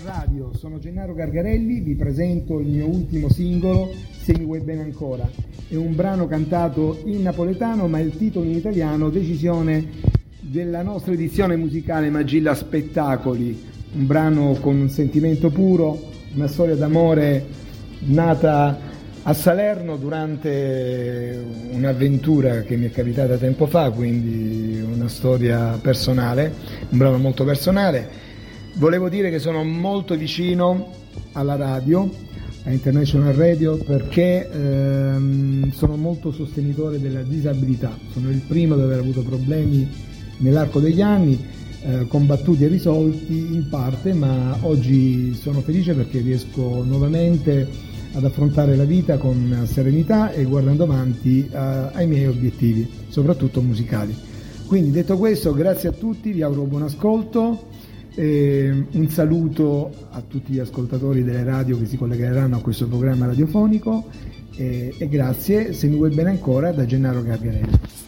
radio, sono Gennaro Gargarelli, vi presento il mio ultimo singolo, Se mi vuoi bene ancora. È un brano cantato in napoletano, ma il titolo in italiano, decisione della nostra edizione musicale Magilla Spettacoli, un brano con un sentimento puro, una storia d'amore nata a Salerno durante un'avventura che mi è capitata tempo fa, quindi una storia personale, un brano molto personale. Volevo dire che sono molto vicino alla radio, a International Radio, perché sono molto sostenitore della disabilità. Sono il primo ad aver avuto problemi nell'arco degli anni, combattuti e risolti in parte, ma oggi sono felice perché riesco nuovamente ad affrontare la vita con serenità e guardando avanti ai miei obiettivi, soprattutto musicali. Quindi, detto questo, grazie a tutti, vi auguro buon ascolto. Un saluto a tutti gli ascoltatori delle radio che si collegheranno a questo programma radiofonico e grazie, se mi vuoi bene ancora, da Gennaro Gargarelli.